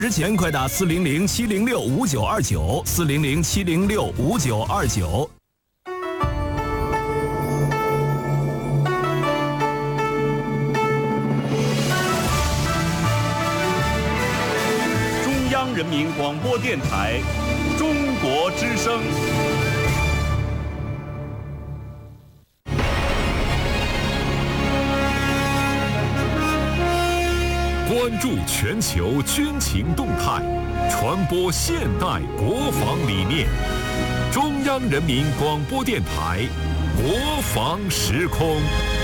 之前快打400-706-5929，400-706-5929。 中央人民广播电台，中国之声。 关注全球军情动态，传播现代国防理念。中央人民广播电台国防时空。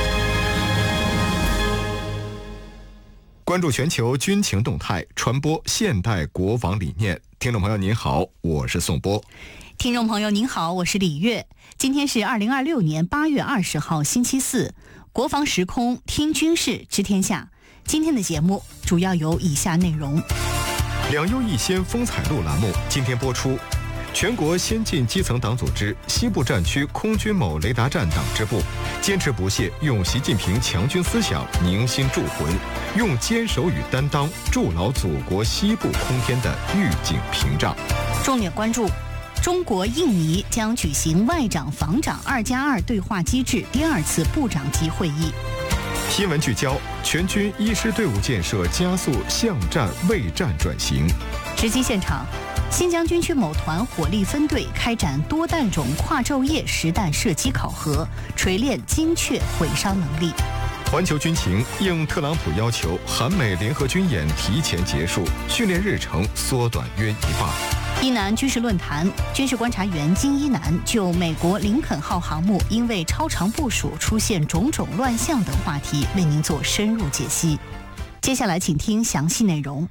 关注全球军情动态，传播现代国防理念。听众朋友您好，我是宋波。 听众朋友您好，我是李月。今天是2026年8月20号星期四，国防时空听军事知天下。今天的节目主要有以下内容： 两优一先风采录栏目今天播出，全国先进基层党组织西部战区空军某雷达站党支部坚持不懈用习近平强军思想凝心铸魂，用坚守与担当筑牢祖国西部空天的预警屏障。 重点关注中国印尼将举行外长防长2+2对话机制第2次部长级会议。 新闻聚焦：全军医师队伍建设加速巷战卫战转型。 直击现场，新疆军区某团火力分队开展多弹种跨昼夜实弹射击考核，锤炼精确毁伤能力。 环球军情应特朗普要求，韩美联合军演提前结束，训练日程缩短约一半。 伊南军事论坛，军事观察员金一南就美国林肯号航母因为超长部署出现种种乱象等话题为您做深入解析。接下来请听详细内容。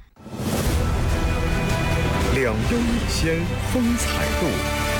两优一先风采录。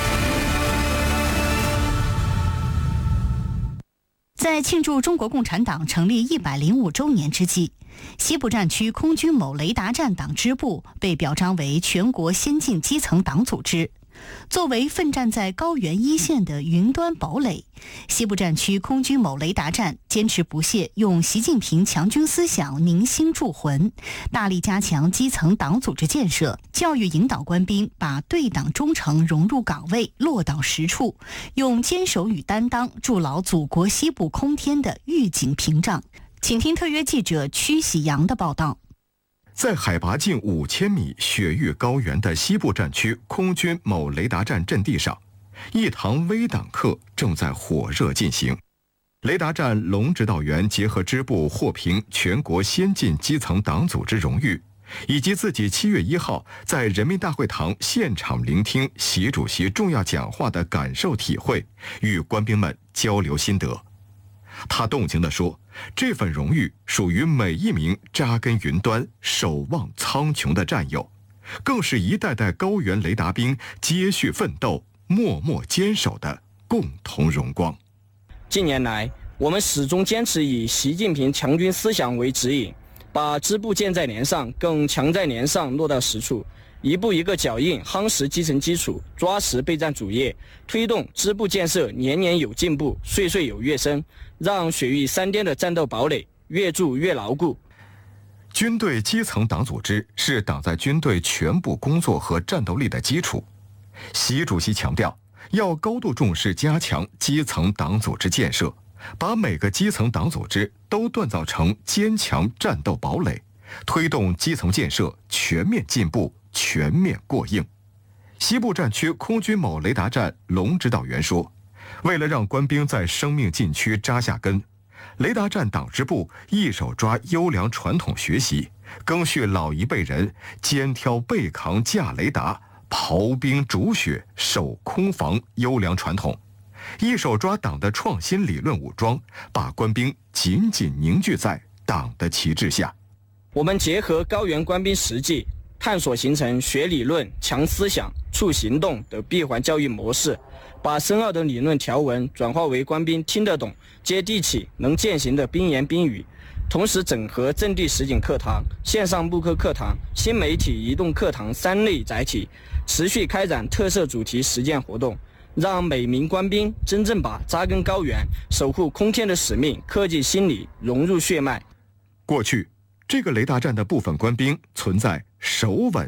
在庆祝中国共产党成立105周年之际，西部战区空军某雷达站党支部被表彰为全国先进基层党组织。作为奋战在高原一线的云端堡垒，西部战区空军某雷达站坚持不懈用习近平强军思想凝心铸魂，大力加强基层党组织建设，教育引导官兵把对党忠诚融入岗位，落到实处，用坚守与担当筑牢祖国西部空天的预警屏障。请听特约记者曲喜阳的报道。 在海拔近5000米雪域高原的西部战区空军某雷达站阵地上，一堂微党课正在火热进行。雷达站龙指导员结合支部获评全国先进基层党组织荣誉，以及自己7月1号在人民大会堂现场聆听习主席重要讲话的感受体会，与官兵们交流心得。他动情地说，这份荣誉属于每一名扎根云端、守望苍穹的战友，更是一代代高原雷达兵接续奋斗、默默坚守的共同荣光。 近年来，我们始终坚持以习近平强军思想为指引，把支部建在连上，更强在连上落到实处，一步一个脚印，夯实基层基础，抓实备战主业，推动支部建设年年有进步，岁岁有跃升，让雪域3巅的战斗堡垒越筑越牢固。 军队基层党组织是党在军队全部工作和战斗力的基础。习主席强调，要高度重视加强基层党组织建设，把每个基层党组织都锻造成坚强战斗堡垒，推动基层建设全面进步、全面过硬。西部战区空军某雷达站龙指导员说，为了让官兵在生命禁区扎下根，雷达站党支部一手抓优良传统学习，更续老一辈人肩挑背扛架雷达、刨冰煮雪守空防优良传统，一手抓党的创新理论武装，把官兵紧紧凝聚在党的旗帜下。 我们结合高原官兵实际，探索形成学理论、强思想、促行动的闭环教育模式，把深奥的理论条文转化为官兵听得懂、接地气、能践行的兵言兵语，同时整合阵地实景课堂、线上慕课课堂、新媒体移动课堂3类载体，持续开展特色主题实践活动，让每名官兵真正把扎根高原、守护空天的使命刻进心里、融入血脉。 过去，这个雷达站的部分官兵存在手稳